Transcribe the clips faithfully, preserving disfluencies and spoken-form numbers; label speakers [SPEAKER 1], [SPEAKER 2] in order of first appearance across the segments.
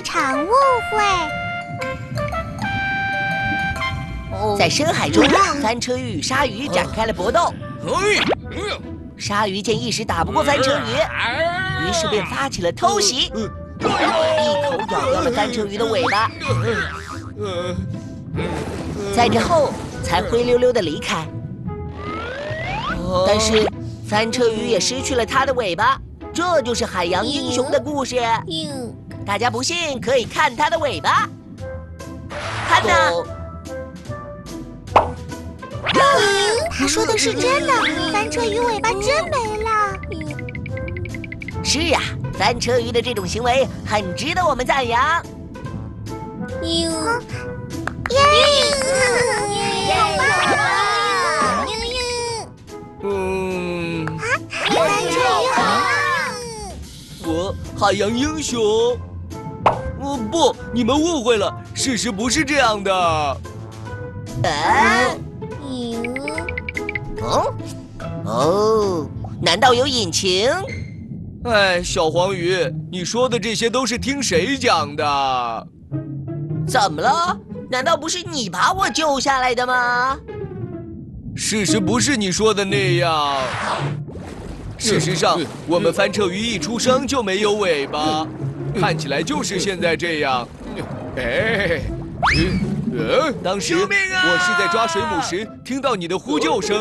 [SPEAKER 1] 场误会。
[SPEAKER 2] 在深海中，翻车鱼与鲨鱼展开了搏斗。鲨鱼见一时打不过翻车鱼，于是便发起了偷袭，一口咬掉了翻车鱼的尾巴。在这后，才灰溜溜地离开。但是，翻车鱼也失去了它的尾巴。这就是海洋英雄的故事。大家不信，可以看它的尾巴。看呐！
[SPEAKER 1] 他说的是真的，翻车鱼尾巴真没了。
[SPEAKER 2] 是呀，翻车鱼的这种行为很值得我们赞扬。
[SPEAKER 1] 耶！
[SPEAKER 3] 嗯，
[SPEAKER 1] 翻车鱼好！
[SPEAKER 3] 我海洋英雄。哦不，你们误会了，事实不是这样的。
[SPEAKER 2] 啊？哦哦，难道有隐情？
[SPEAKER 3] 哎，小黄鱼，你说的这些都是听谁讲的？
[SPEAKER 2] 怎么了？难道不是你把我救下来的吗？
[SPEAKER 3] 事实不是你说的那样。事实上，我们翻车鱼一出生就没有尾巴，看起来就是现在这样。哎，呃，当时我是在抓水母时听到你的呼救声。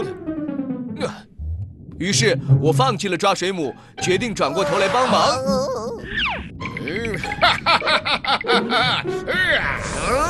[SPEAKER 3] 于是我放弃了抓水母，决定转过头来帮忙。